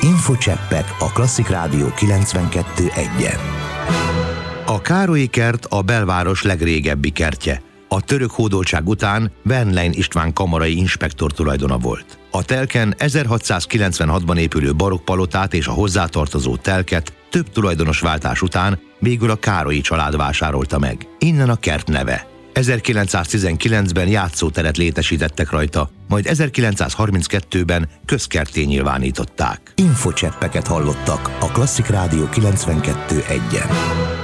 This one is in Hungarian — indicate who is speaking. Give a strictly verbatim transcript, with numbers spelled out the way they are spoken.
Speaker 1: Infocseppek a Klasszik Rádió kilencvenkettő egyen. A Károlyi kert a belváros legrégebbi kertje. A török hódoltság után Bernlein István kamarai inspektor tulajdona volt. A telken ezerhatszázkilencvenhatban épülő barokkpalotát és a hozzátartozó telket több tulajdonosváltás után végül a Károlyi család vásárolta meg. Innen a kert neve. ezerkilencszáztizenkilencben játszóteret létesítettek rajta, majd ezerkilencszázharminckettőben közkertté nyilvánították. Infocseppeket hallottak a Klasszik Rádió kilencvenkettő egyen.